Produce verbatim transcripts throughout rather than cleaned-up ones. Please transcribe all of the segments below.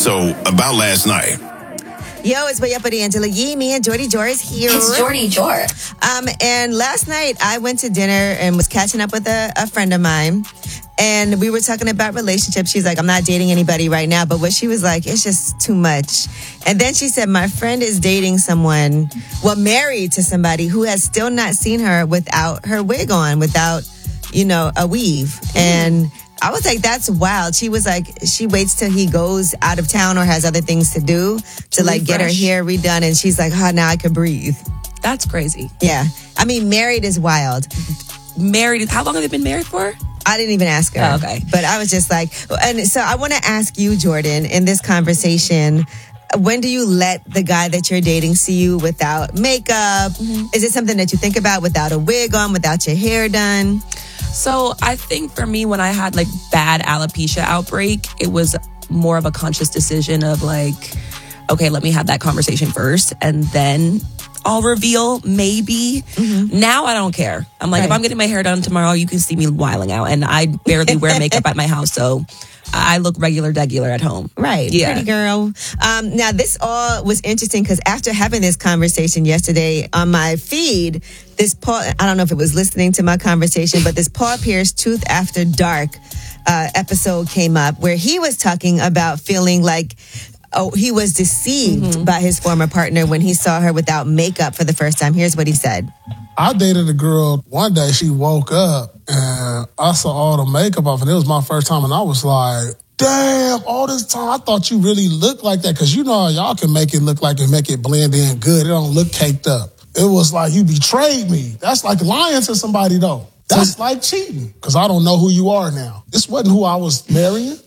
So, about last night. Yo, it's Way Up with Angela Yee. Me and Jordy Jor is here. It's Jordy Jor. Um, and last night I went to dinner and was catching up with a, a friend of mine. And we were talking about relationships. She's like, I'm not dating anybody right now. But what she was like, it's just too much. And then she said, my friend is dating someone, well, married to somebody who has still not seen her without her wig on, without, you know, a weave. Mm. And I was like, that's wild. She was like, she waits till he goes out of town or has other things to do to like get her hair redone. And she's like, oh, now I can breathe. That's crazy. Yeah. I mean, married is wild. Married, how long have they been married for? I didn't even ask her. Oh, okay. But I was just like, and so I want to ask you, Jordan, in this conversation, when do you let the guy that you're dating see you without makeup? Mm-hmm. Is it something that you think about without a wig on, without your hair done? So I think for me, when I had like bad alopecia outbreak, it was more of a conscious decision of like, okay, let me have that conversation first and then I'll reveal maybe. Mm-hmm. Now I don't care. I'm like, right. If I'm getting my hair done tomorrow, you can see me wiling out. And I barely wear makeup at my house, so I look regular, degular at home. Right. Yeah. Pretty girl. Um, now, this all was interesting because after having this conversation yesterday on my feed, this Paul, I don't know if it was listening to my conversation, but this Paul Pierce Truth After Dark uh, episode came up where he was talking about feeling like oh, he was deceived mm-hmm. by his former partner when he saw her without makeup for the first time. Here's what he said. I dated a girl. One day she woke up and I saw all the makeup off and it was my first time and I was like, damn, all this time I thought you really looked like that because you know how y'all can make it look like and make it blend in good. It don't look caked up. It was like you betrayed me. That's like lying to somebody though. That's so, like cheating because I don't know who you are now. This wasn't who I was marrying.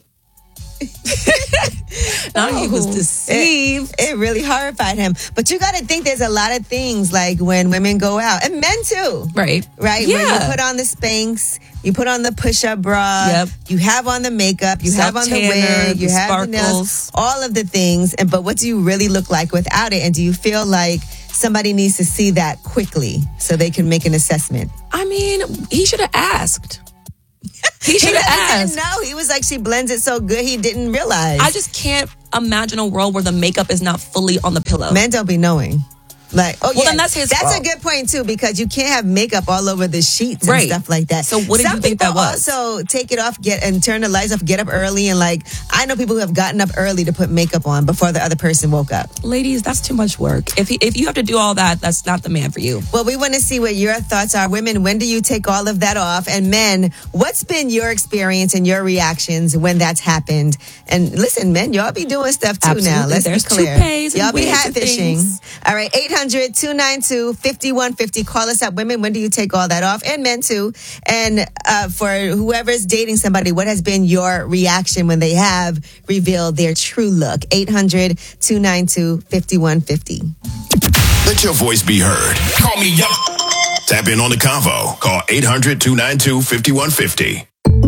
Now he was deceived. It, it really horrified him. But you got to think there's a lot of things like when women go out, and men too. Right. Right? Yeah. Where you put on the Spanx, you put on the push-up bra, yep. you have on the makeup, you have on the wig, you the have sparkles. the nails, all of the things. And But what do you really look like without it? And do you feel like somebody needs to see that quickly so they can make an assessment? I mean, he should have asked. He should have asked. No, he was like, she blends it so good, he didn't realize. I just can't imagine a world where the makeup is not fully on the pillow. Men don't be knowing. Like, oh, well, yeah, then that's his That's fault. a good point, too, because you can't have makeup all over the sheets and right. stuff like that. So what did Some you think that was? Some people also take it off get and turn the lights off, get up early, and like, I know people who have gotten up early to put makeup on before the other person woke up. Ladies, that's too much work. If he, if you have to do all that, that's not the man for you. Well, we want to see what your thoughts are. Women, when do you take all of that off? And men, what's been your experience and your reactions when that's happened? And listen, men, y'all be doing stuff too Absolutely. now. Let's There's be clear. toupees and Y'all be wigs and catfishing. things. All right, eight hundred, two nine two, five one five zero. Call us up. Women, when do you take all that off? And men too. And uh, for whoever's dating somebody, what has been your reaction when they have revealed their true look? eight hundred, two nine two, five one five zero. Let your voice be heard. Call me up. Tap in on the convo. Call eight hundred, two nine two, five one five zero.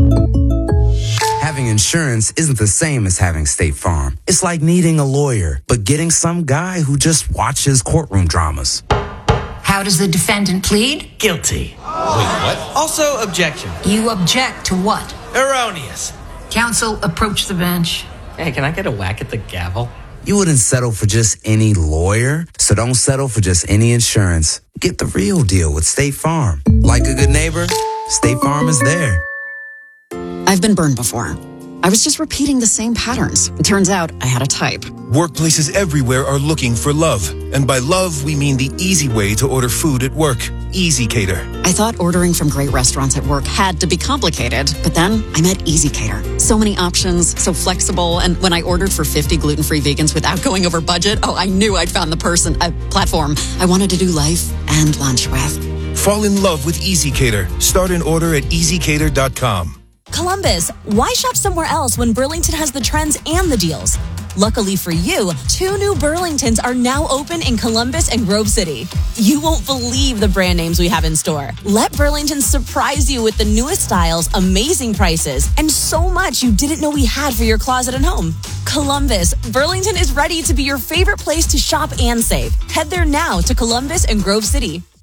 Having insurance isn't the same as having State Farm. It's like needing a lawyer, but getting some guy who just watches courtroom dramas. How does the defendant plead? Guilty. Wait, what? Also, objection. You object to what? Erroneous. Counsel, approach the bench. Hey, can I get a whack at the gavel? You wouldn't settle for just any lawyer, so don't settle for just any insurance. Get the real deal with State Farm. Like a good neighbor, State Farm is there. I've been burned before. I was just repeating the same patterns. It turns out I had a type. Workplaces everywhere are looking for love. And by love, we mean the easy way to order food at work. Easy Cater. I thought ordering from great restaurants at work had to be complicated, but then I met Easy Cater. So many options, so flexible, and when I ordered for fifty gluten-free vegans without going over budget, oh, I knew I'd found the person, a platform I wanted to do life and lunch with. Fall in love with Easy Cater. Start an order at easy cater dot com. Columbus, why shop somewhere else when Burlington has the trends and the deals? Luckily for you, two new Burlingtons are now open in Columbus and Grove City. You won't believe the brand names we have in store. Let Burlington surprise you with the newest styles, amazing prices, and so much you didn't know we had for your closet and home. Columbus, Burlington is ready to be your favorite place to shop and save. Head there now to Columbus and Grove City.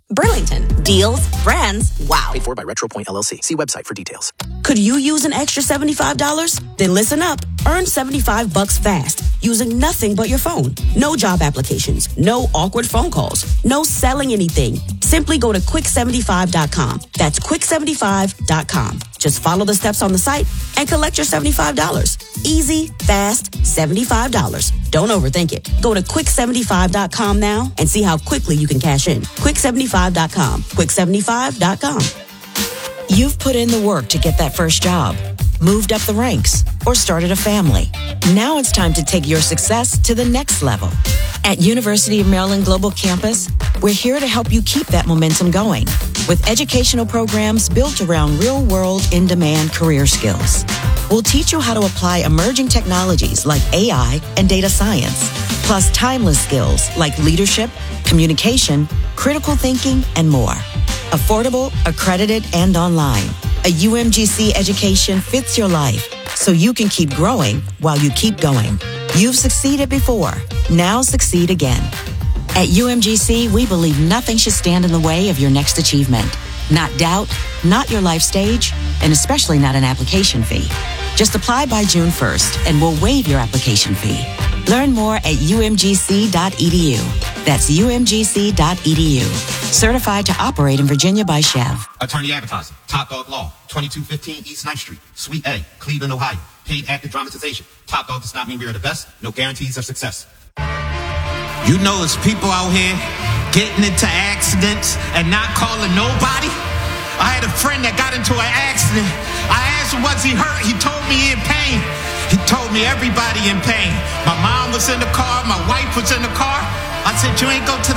Burlington. Deals, brands, wow. Paid for by Retro Point L L C. See website for details. Could you use an extra seventy-five dollars? Then listen up. Earn seventy-five bucks fast using nothing but your phone. No job applications, no awkward phone calls, no selling anything. Simply go to quick seventy-five dot com. That's quick seventy-five dot com. Just follow the steps on the site and collect your seventy-five dollars. Easy, fast, seventy-five dollars. Don't overthink it. Go to quick seventy-five dot com now and see how quickly you can cash in. quick seventy-five dot com. quick seventy-five dot com. You've put in the work to get that first job, moved up the ranks, or started a family. Now it's time to take your success to the next level. At University of Maryland Global Campus, we're here to help you keep that momentum going with educational programs built around real-world, in-demand career skills. We'll teach you how to apply emerging technologies like A I and data science, plus timeless skills like leadership, communication, critical thinking, and more. Affordable, accredited, and online. A U M G C education fits your life so you can keep growing while you keep going. You've succeeded before. Now succeed again. At U M G C, we believe nothing should stand in the way of your next achievement. Not doubt, not your life stage, and especially not an application fee. Just apply by June first and we'll waive your application fee. Learn more at U M G C dot E D U. That's U M G C dot E D U. Certified to operate in Virginia by Chev. Attorney Advertising, Top Dog Law, twenty-two fifteen East ninth Street, Suite A, Cleveland, Ohio. Paid active dramatization. Top Dog does not mean we are the best. No guarantees of success. You know, it's people out here getting into accidents and not calling nobody. I had a friend that got into an accident. I asked him, was he hurt? He told me he in pain. He told me everybody in pain. My mom was in the car. My wife was in the car. I said, you ain't go to the